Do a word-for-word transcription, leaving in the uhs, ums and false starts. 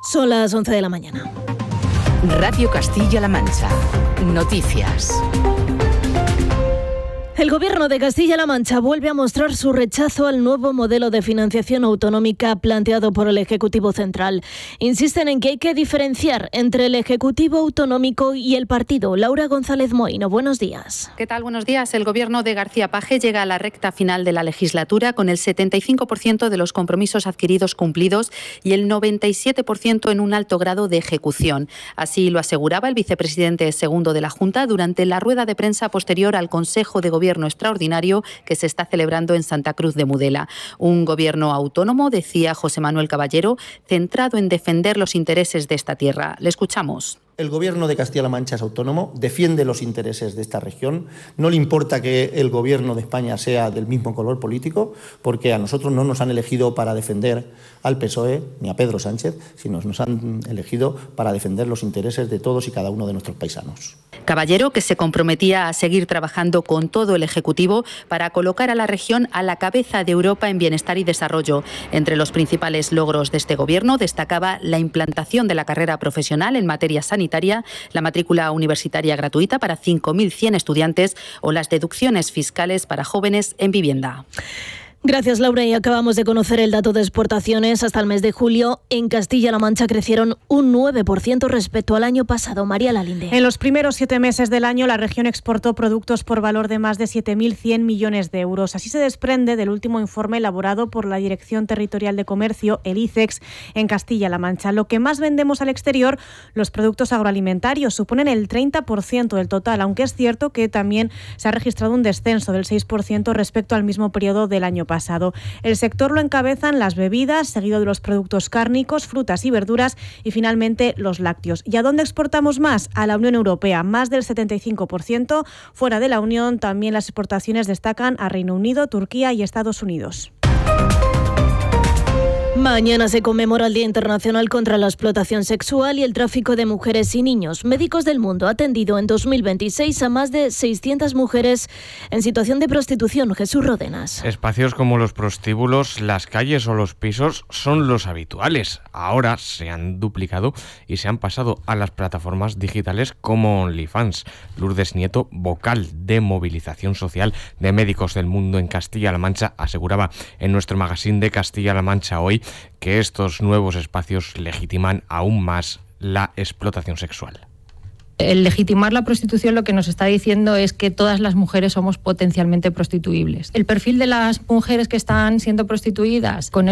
Son las once de la mañana. Radio Castilla-La Mancha. Noticias. El Gobierno de Castilla-La Mancha vuelve a mostrar su rechazo al nuevo modelo de financiación autonómica planteado por el Ejecutivo Central. Insisten en que hay que diferenciar entre el Ejecutivo Autonómico y el partido. Laura González Moino, buenos días. ¿Qué tal? Buenos días. El Gobierno de García Page llega a la recta final de la legislatura con el setenta y cinco por ciento de los compromisos adquiridos cumplidos y el noventa y siete por ciento en un alto grado de ejecución. Así lo aseguraba el vicepresidente segundo de la Junta durante la rueda de prensa posterior al Consejo de Gobierno Gobierno extraordinario que se está celebrando en Santa Cruz de Mudela. Un gobierno autónomo, decía José Manuel Caballero, centrado en defender los intereses de esta tierra. Le escuchamos. El Gobierno de Castilla-La Mancha es autónomo, defiende los intereses de esta región. No le importa que el Gobierno de España sea del mismo color político, porque a nosotros no nos han elegido para defender al P S O E ni a Pedro Sánchez, sino nos han elegido para defender los intereses de todos y cada uno de nuestros paisanos. Caballero, que se comprometía a seguir trabajando con todo el Ejecutivo para colocar a la región a la cabeza de Europa en bienestar y desarrollo. Entre los principales logros de este Gobierno destacaba la implantación de la carrera profesional en materia sanitaria, la matrícula universitaria gratuita para cinco mil cien estudiantes o las deducciones fiscales para jóvenes en vivienda. Gracias, Laura. Y acabamos de conocer el dato de exportaciones. Hasta el mes de julio, en Castilla-La Mancha crecieron un nueve por ciento respecto al año pasado. María Lalinde. En los primeros siete meses del año, la región exportó productos por valor de más de siete mil cien millones de euros. Así se desprende del último informe elaborado por la Dirección Territorial de Comercio, el I C E X, en Castilla-La Mancha. Lo que más vendemos al exterior, los productos agroalimentarios, suponen el treinta por ciento del total, aunque es cierto que también se ha registrado un descenso del seis por ciento respecto al mismo periodo del año pasado. Pasado. El sector lo encabezan las bebidas, seguido de los productos cárnicos, frutas y verduras y finalmente los lácteos. ¿Y a dónde exportamos más? A la Unión Europea, más del setenta y cinco por ciento. Fuera de la Unión también las exportaciones destacan a Reino Unido, Turquía y Estados Unidos. Mañana se conmemora el Día Internacional contra la Explotación Sexual y el Tráfico de Mujeres y Niños. Médicos del Mundo ha atendido en dos mil veintiséis a más de seiscientas mujeres en situación de prostitución. Jesús Rodenas. Espacios como los prostíbulos, las calles o los pisos son los habituales. Ahora se han duplicado y se han pasado a las plataformas digitales como OnlyFans. Lourdes Nieto, vocal de movilización social de Médicos del Mundo en Castilla-La Mancha, aseguraba en nuestro magazine de Castilla-La Mancha hoy que estos nuevos espacios legitiman aún más la explotación sexual. El legitimar la prostitución lo que nos está diciendo es que todas las mujeres somos potencialmente prostituibles. El perfil de las mujeres que están siendo prostituidas con